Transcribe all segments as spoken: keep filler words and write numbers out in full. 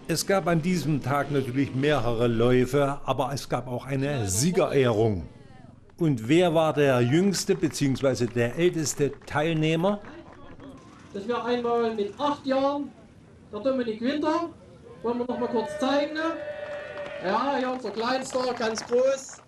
Es gab an diesem Tag natürlich mehrere Läufe, aber es gab auch eine Siegerehrung. Und wer war der jüngste bzw. der älteste Teilnehmer? Das wäre einmal mit acht Jahren der Dominik Winter. Wollen wir noch mal kurz zeigen. Ja, hier unser Kleinster, ganz groß.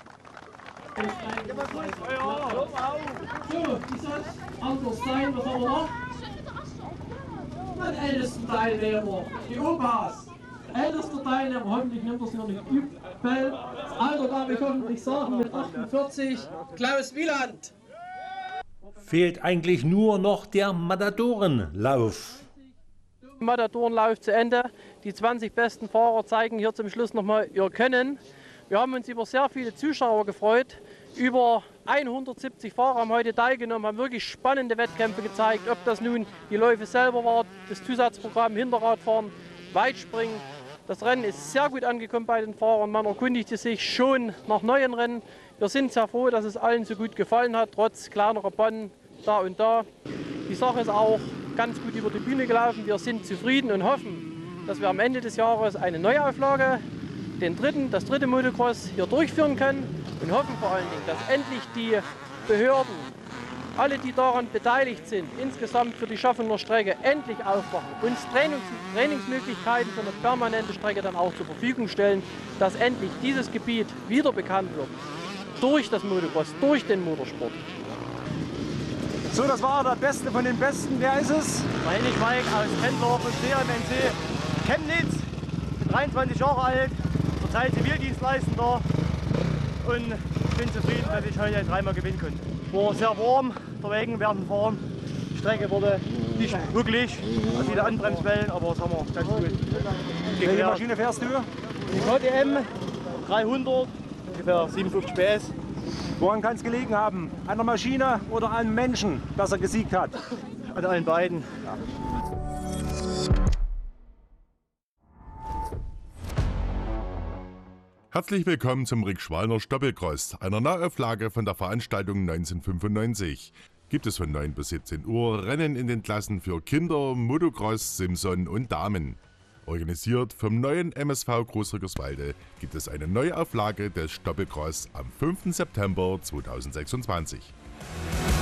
So, wie soll es anders sein? Was haben wir noch? Den ältesten Teilnehmer, die Opas. Ältester Teilnehmer, hoffentlich nimmt das hier nicht übel. Das Alter darf ich hoffentlich sagen, mit achtundvierzig, Klaus Wieland. Fehlt eigentlich nur noch der Matadorenlauf. Matadorenlauf zu Ende. Die zwanzig besten Fahrer zeigen hier zum Schluss nochmal ihr Können. Wir haben uns über sehr viele Zuschauer gefreut. Über hundertsiebzig Fahrer haben heute teilgenommen, haben wirklich spannende Wettkämpfe gezeigt. Ob das nun die Läufe selber war, das Zusatzprogramm Hinterradfahren, Weitspringen. Das Rennen ist sehr gut angekommen bei den Fahrern. Man erkundigte sich schon nach neuen Rennen. Wir sind sehr froh, dass es allen so gut gefallen hat, trotz kleinerer Pannen da und da. Die Sache ist auch ganz gut über die Bühne gelaufen. Wir sind zufrieden und hoffen, dass wir am Ende des Jahres eine Neuauflage, den dritten, das dritte Motocross hier durchführen können und hoffen vor allen Dingen, dass endlich die Behörden, alle, die daran beteiligt sind, insgesamt für die Schaffung der Strecke endlich aufwachen, uns Trainings Trainingsmöglichkeiten für eine permanente Strecke dann auch zur Verfügung stellen, dass endlich dieses Gebiet wieder bekannt wird durch das Motocross, durch den Motorsport. So, das war der Beste von den Besten. Wer ist es? Henning Schweig aus Kendler von C M N C Chemnitz, bin dreiundzwanzig Jahre alt, zurzeit Zivildienstleistender und bin zufrieden, dass ich heute dreimal gewinnen konnte. War sehr warm, der Wegen während dem Fahren. Die Strecke wurde nicht wirklich, also viele Anbremswellen, aber das haben wir ganz gut geklärt. Welche Maschine fährst du? Die K T M dreihundert, ungefähr siebenundfünfzig P S. Woran kann es gelegen haben? An der Maschine oder an einem Menschen, dass er gesiegt hat? An allen beiden. Ja. Herzlich willkommen zum Rick Schwalner Stoppelcross, einer Neuauflage von der Veranstaltung neunzehnhundertfünfundneunzig. Gibt es von neun bis siebzehn Uhr Rennen in den Klassen für Kinder, Motocross, Simson und Damen. Organisiert vom neuen M S V Großrickerswalde gibt es eine Neuauflage des Stoppelcross am fünften September zweitausendsechsundzwanzig.